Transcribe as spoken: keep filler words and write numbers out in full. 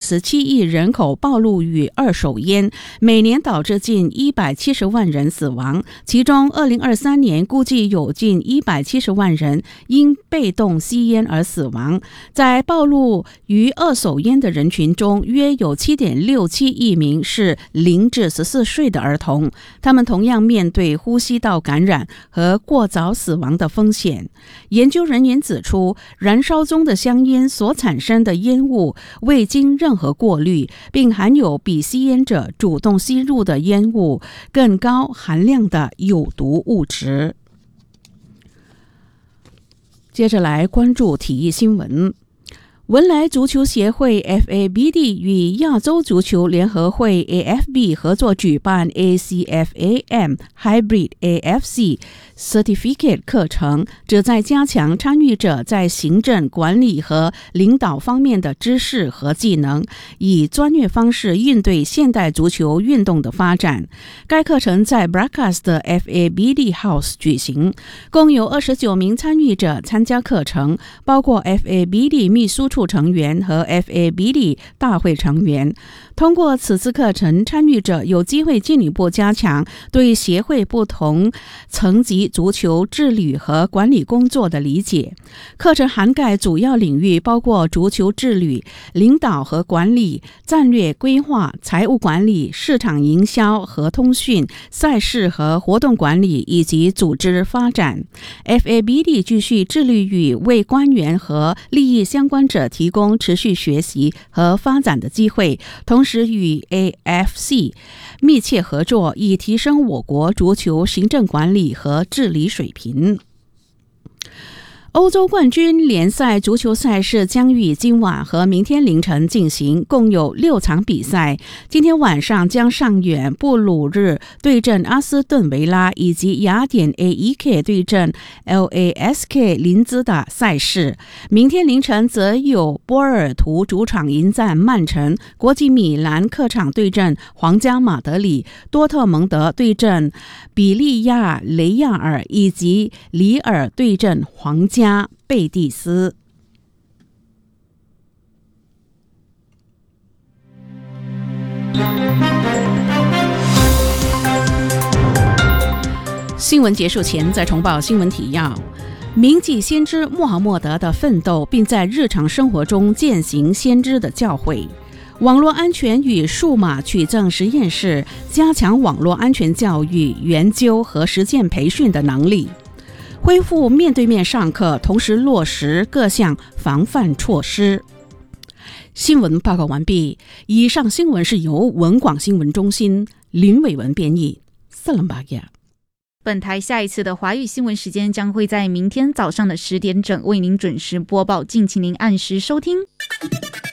十七亿人口暴露于二手烟，每年导致近一百七十万人死亡，其中二零二三年估计有近一百七十万人因被动吸烟而死亡。在暴露于二手烟的人群中，约有 七点六七亿名是零至十四岁的儿童，他们同样面对呼吸道感染和过早死亡的风险。研究人员指出，燃烧中的香烟所产生的烟雾未经任何过滤，并含有比吸烟者主动吸入的烟雾更高含量的有毒物质。接着来关注体育新闻。文莱足球协会 F A B D 与亚洲足球联合会 A F B 合作举办 A C F A M Hybrid A F C Certificate 课程，旨在加强参与者在行政管理和领导方面的知识和技能，以专业方式应对现代足球运动的发展。该课程在 Broadcast 的 F A B D House 举行，共有二十九名参与者参加课程，包括 F A B D 秘书处成员和 F A B D 大会成员。通过此次课程，参与者有机会进一步加强对协会不同层级足球治理和管理工作的理解。课程涵盖主要领域包括足球治理、领导和管理、战略规划、财务管理、市场营销和通讯、赛事和活动管理以及组织发展。F A B D 继续致力于为官员和利益相关者提供持续学习和发展的机会，同时与 A F C 密切合作，以提升我国足球行政管理和治理水平。欧洲冠军联赛足球赛事将于今晚和明天凌晨进行，共有六场比赛。今天晚上将上演布鲁日对阵阿斯顿维拉，以及雅典 A E K 对阵 L A S K 林兹的赛事。明天凌晨则有波尔图主场迎战曼城，国际米兰客场对阵皇家马德里，多特蒙德对阵比利亚雷亚尔，以及里尔对阵皇家贝蒂斯。新闻结束前再重报新闻提要。铭记先知穆罕默德的奋斗，并在日常生活中践行先知的教诲。网络安全与数码取证实验室加强网络安全教育研究和实践培训的能力。恢复面对面上课，同时落实各项防范措施。新闻报告完毕。以上新闻是由文广新闻中心林伟文编译。萨朗巴亚。 本台下一次的华语新闻时间将会在明天早上的十点整为您准时播报，敬请您按时收听。